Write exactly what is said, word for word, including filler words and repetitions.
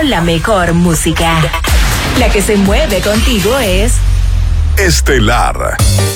con la mejor música. La que se mueve contigo es Estelar.